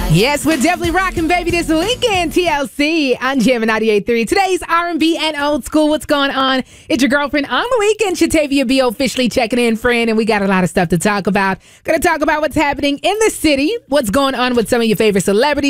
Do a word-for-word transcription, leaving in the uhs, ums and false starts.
Yes, we're definitely rocking, baby, this weekend. T L C on Jammin' ninety-eight point three. Today's R and B and old school. What's going on? It's your girlfriend on the weekend, Shatavia B, officially checking in, friend, and we got a lot of stuff to talk about. Gonna talk about what's happening in the city, what's going on with some of your favorite celebrities.